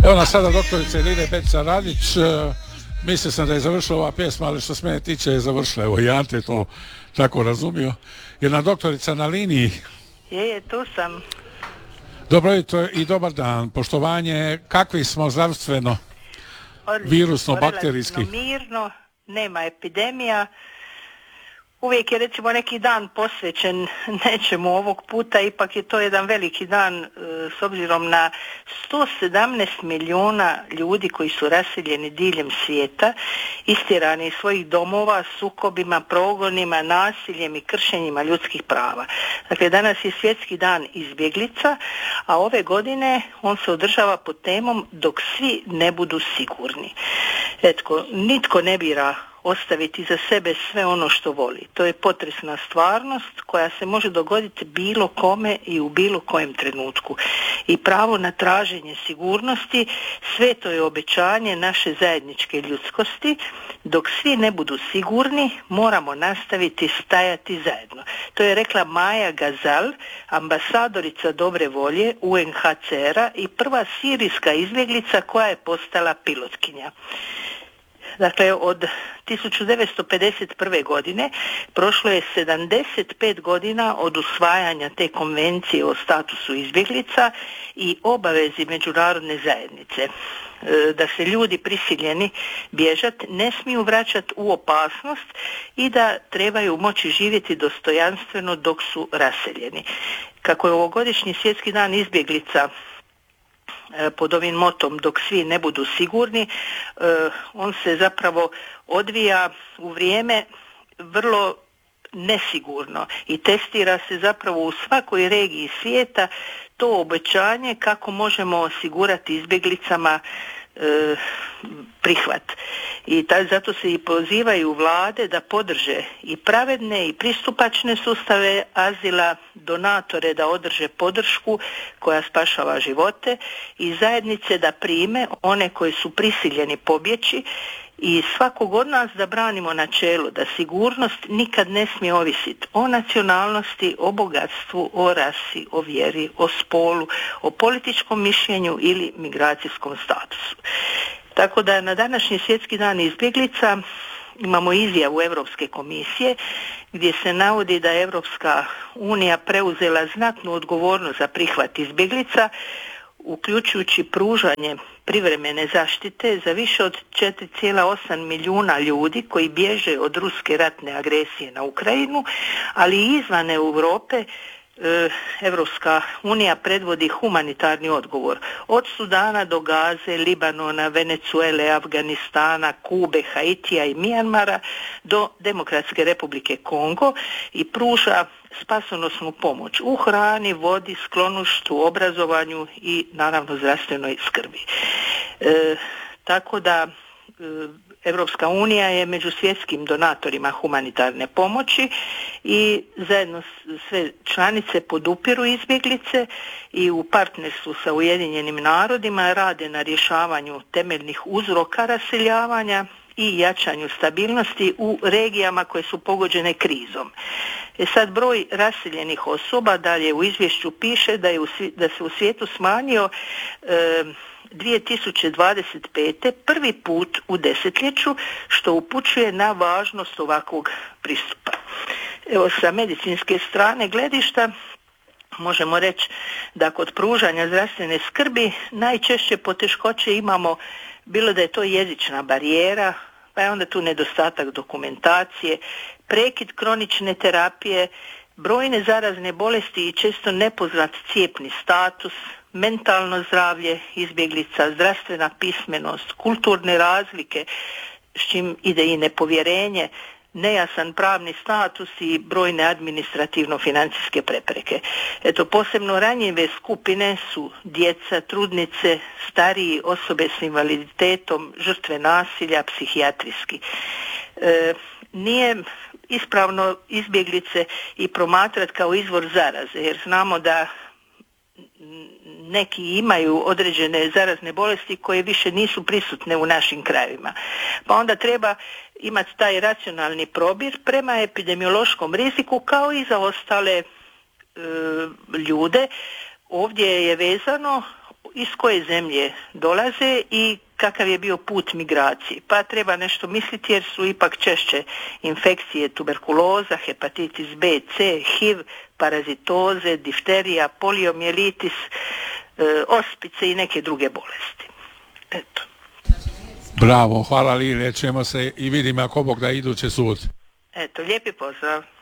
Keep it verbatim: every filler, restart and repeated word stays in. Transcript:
Evo nas sada doktorica Irine Bećca Radić. Mislio sam da je završila ova pjesma, ali što se mene tiče je završila. Evo, i Ante to tako razumio. Je na doktorica na liniji? Je, je, tu sam. Dobro jutro i dobar dan. Poštovanje, kakvi smo zdravstveno, virusno, bakterijski? Mirno, nema epidemija. Uvijek je recimo neki dan posvećen nečemu, ovog puta ipak je to jedan veliki dan e, s obzirom na sto sedamnaest milijuna ljudi koji su raseljeni diljem svijeta, istjerani iz svojih domova, sukobima, progonima, nasiljem i kršenjima ljudskih prava. Dakle, danas je svjetski dan izbjeglica, a ove godine on se održava pod temom dok svi ne budu sigurni. Etko, nitko ne bira ostaviti za sebe sve ono što voli. To je potresna stvarnost koja se može dogoditi bilo kome i u bilo kojem trenutku. I pravo na traženje sigurnosti sveto je obećanje naše zajedničke ljudskosti. Dok svi ne budu sigurni, moramo nastaviti stajati zajedno. To je rekla Maja Gazal, ambasadorica dobre volje U N H C R-a i prva sirijska izbjeglica koja je postala pilotkinja. Dakle, od tisuću devetsto pedeset prve. godine prošlo je sedamdeset pet godina od usvajanja te konvencije o statusu izbjeglica i obavezi međunarodne zajednice da se ljudi prisiljeni bježati ne smiju vraćati u opasnost i da trebaju moći živjeti dostojanstveno dok su raseljeni. Kako je ovogodišnji svjetski dan izbjeglica pod ovim motom dok svi ne budu sigurni, on se zapravo odvija u vrijeme vrlo nesigurno i testira se zapravo u svakoj regiji svijeta to obećanje kako možemo osigurati izbjeglicama e, prihvat. I taj, zato se i pozivaju vlade da podrže i pravedne i pristupačne sustave azila, donatore da održe podršku koja spašava živote i zajednice da prime one koji su prisiljeni pobjeći i svakog od nas da branimo načelo da sigurnost nikad ne smije ovisiti o nacionalnosti, o bogatstvu, o rasi, o vjeri, o spolu, o političkom mišljenju ili migracijskom statusu. Tako da na današnji svjetski dan izbjeglica imamo izjavu Europske komisije gdje se navodi da je Europska unija preuzela znatnu odgovornost za prihvat izbjeglica, uključujući pružanje privremene zaštite za više od četiri zarez osam milijuna ljudi koji bježe od ruske ratne agresije na Ukrajinu, ali i izvan Europe. Evropska unija predvodi humanitarni odgovor od Sudana do Gaze, Libanona, Venezuele, Afganistana, Kube, Haitija i Mijanmara do Demokratske republike Kongo i pruža spasonosnu pomoć u hrani, vodi, skloništu, obrazovanju i naravno zdravstvenoj skrbi. E, tako da Evropska unija je među svjetskim donatorima humanitarne pomoći i zajedno sve članice podupiru izbjeglice i u partnerstvu sa Ujedinjenim narodima rade na rješavanju temeljnih uzroka raseljavanja i jačanju stabilnosti u regijama koje su pogođene krizom. E sad, broj raseljenih osoba, dalje u izvješću piše da, je u, da se u svijetu smanjio e, dvije tisuće dvadeset pete. prvi put u desetljeću, što upućuje na važnost ovakvog pristupa. Evo, sa medicinske strane gledišta možemo reći da kod pružanja zdravstvene skrbi najčešće poteškoće imamo, bilo da je to jezična barijera, pa je onda tu nedostatak dokumentacije, prekid kronične terapije, brojne zarazne bolesti i često nepoznat cijepni status, mentalno zdravlje izbjeglica, zdravstvena pismenost, kulturne razlike, s čim ide i nepovjerenje, nejasan pravni status i brojne administrativno-financijske prepreke. Eto, posebno ranjive skupine su djeca, trudnice, stariji, osobe s invaliditetom, žrtve nasilja, psihijatrijski. E, nije ispravno izbjeglice i promatrati kao izvor zaraze, jer znamo da neki imaju određene zarazne bolesti koje više nisu prisutne u našim krajevima. Pa onda treba imati taj racionalni probir prema epidemiološkom riziku kao i za ostale e, ljude. Ovdje je vezano iz koje zemlje dolaze i kakav je bio put migracije. Pa treba nešto misliti jer su ipak češće infekcije tuberkuloza, hepatitis B, C, H I V, parazitoze, difterija, poliomijelitis, e, ospice i neke druge bolesti. Eto. Bravo, hvala Lile, ćemo se i vidimo ako Bog da idući sud. Eto, lijepi pozdrav.